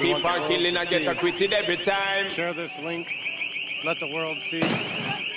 we Keep want the on world killing to and get see. acquitted every time. Share this link. Let the world see